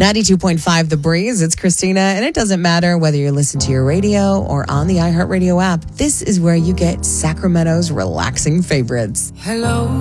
92.5 The Breeze. It's Christina, and it doesn't matter whether you're listening to your radio or on the iHeartRadio app. This is where you get Sacramento's relaxing favorites. Hello.